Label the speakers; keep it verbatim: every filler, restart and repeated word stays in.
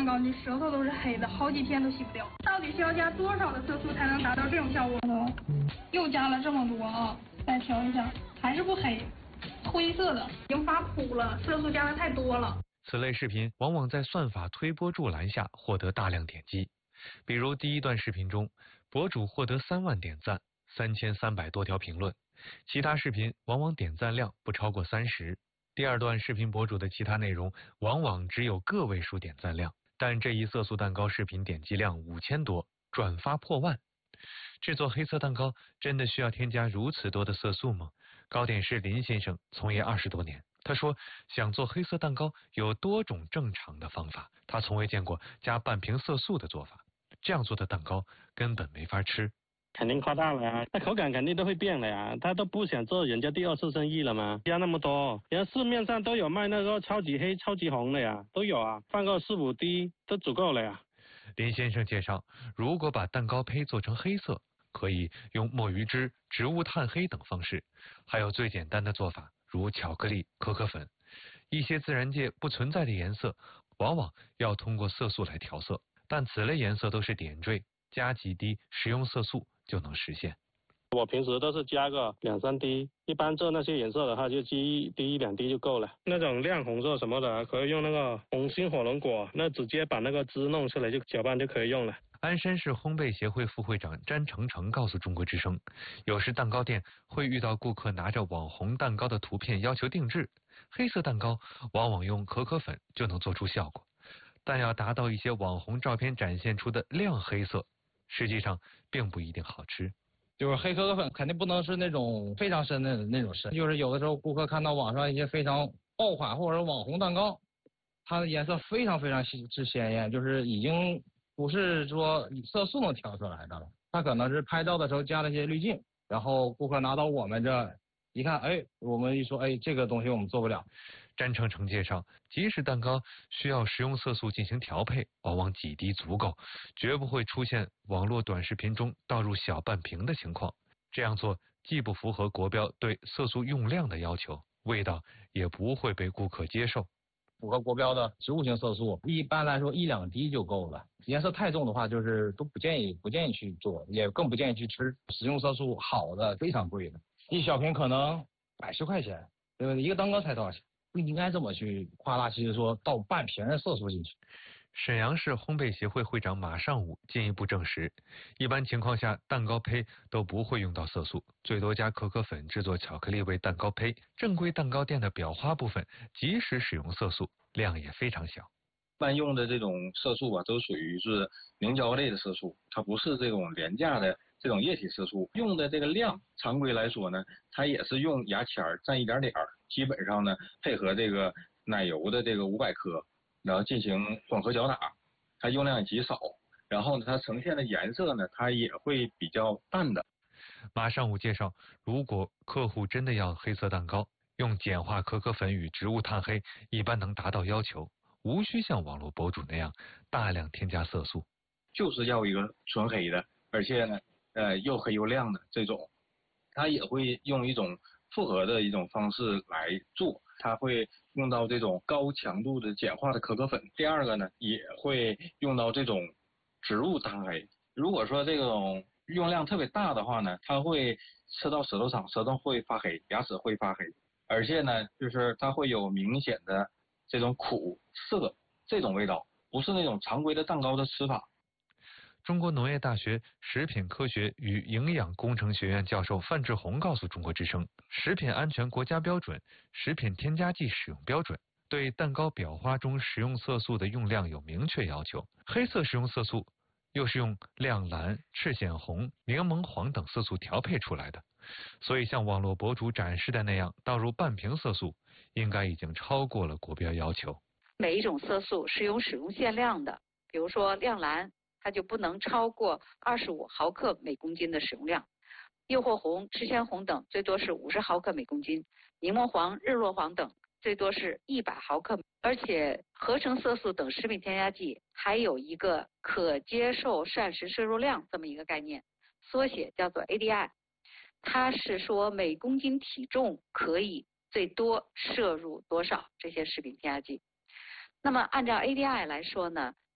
Speaker 1: 糕，你舌头都是黑的，好几天都洗不掉。到底需要加多少的色素才能达到这种效果呢？又加了这么多啊！再调一下，还是不黑，灰色的，已经发苦了，色素加的太多了。
Speaker 2: 此类视频往往在算法推波助澜下获得大量点击，比如第一段视频中，博主获得三万点赞，三千三百多条评论，其他视频往往点赞量不超过三十。第二段视频博主的其他内容往往只有个位数点赞量，但这一色素蛋糕视频点击量五千多，转发破万。制作黑色蛋糕真的需要添加如此多的色素吗？糕点师林先生从业二十多年，他说想做黑色蛋糕有多种正常的方法，他从未见过加半瓶色素的做法，这样做的蛋糕根本没法吃。
Speaker 3: 肯定夸大了呀，那口感肯定都会变了呀，他都不想做人家第二次生意了吗？加那么多，人家市面上都有卖那个超级黑、超级红的呀，都有啊，放个四五滴都足够了呀。
Speaker 2: 林先生介绍，如果把蛋糕胚做成黑色，可以用墨鱼汁、植物炭黑等方式，还有最简单的做法，如巧克力、可可粉，一些自然界不存在的颜色，往往要通过色素来调色，但此类颜色都是点缀，加几滴食用色素就能实现。
Speaker 3: 我平时都是加个两三滴，一般做那些颜色的话就滴一滴一两滴就够了。那种亮红色什么的，可以用那个红心火龙果，那直接把那个汁弄出来就搅拌就可以用了。
Speaker 2: 鞍山市烘焙协会副会长詹成成告诉中国之声，有时蛋糕店会遇到顾客拿着网红蛋糕的图片要求定制，黑色蛋糕往往用可可粉就能做出效果，但要达到一些网红照片展现出的亮黑色，实际上并不一定好吃。
Speaker 4: 就是黑可可粉肯定不能是那种非常深的那种深，就是有的时候顾客看到网上一些非常爆款或者网红蛋糕，它的颜色非常非常之鲜艳，就是已经不是说色素能调出来的了，它可能是拍照的时候加了一些滤镜，然后顾客拿到我们这一看，哎，我们一说，哎，这个东西我们做不了。
Speaker 2: 詹成成介绍，即使蛋糕需要食用色素进行调配，往往几滴足够，绝不会出现网络短视频中倒入小半瓶的情况。这样做既不符合国标对色素用量的要求，味道也不会被顾客接受。
Speaker 4: 符合国标的植物性色素，一般来说一两滴就够了。颜色太重的话，就是都不建议不建议去做，也更不建议去吃。食用色素好的非常贵的，一小瓶可能百十块钱，对吧？一个蛋糕才多少钱？不应该这么去夸大其实说倒半瓶的色素进去。
Speaker 2: 沈阳市烘焙协会会长马尚武进一步证实，一般情况下蛋糕胚都不会用到色素，最多加可可粉制作巧克力味蛋糕胚。正规蛋糕店的裱花部分即使使用色素，量也非常小。
Speaker 5: 一般用的这种色素啊，都属于是凝胶类的色素，它不是这种廉价的这种液体色素。用的这个量，常规来说呢，它也是用牙签蘸一点点儿，基本上呢配合这个奶油的这个五百克。然后进行混合搅打，它用量极少，然后呢，它呈现的颜色呢，它也会比较淡的。
Speaker 2: 马上武介绍，如果客户真的要黑色蛋糕，用简化可可粉与植物炭黑，一般能达到要求，无需像网络博主那样大量添加色素，
Speaker 5: 就是要一个纯黑的，而且呢，呃，又黑又亮的这种，它也会用一种复合的一种方式来做。它会用到这种高强度的简化的可可粉。第二个呢，也会用到这种植物炭黑。如果说这种用量特别大的话呢，它会吃到舌头上，舌头会发黑，牙齿会发黑，而且呢，就是它会有明显的这种苦涩这种味道，不是那种常规的蛋糕的吃法。
Speaker 2: 中国农业大学食品科学与营养工程学院教授范志红告诉中国之声，食品安全国家标准、食品添加剂使用标准对蛋糕裱花中食用色素的用量有明确要求。黑色食用色素又是用亮蓝、赤藓红、柠檬黄等色素调配出来的，所以像网络博主展示的那样倒入半瓶色素，应该已经超过了国标要求。
Speaker 6: 每一种色素是有使用限量的，比如说亮蓝，它就不能超过二十五毫克每公斤的使用量，诱惑红、赤藓红等最多是五十毫克每公斤，柠檬黄、日落黄等最多是一百毫克。而且合成色素等食品添加剂还有一个可接受膳食摄入量这么一个概念，缩写叫做 A D I， 它是说每公斤体重可以最多摄入多少这些食品添加剂。那么按照 A D I 来说呢，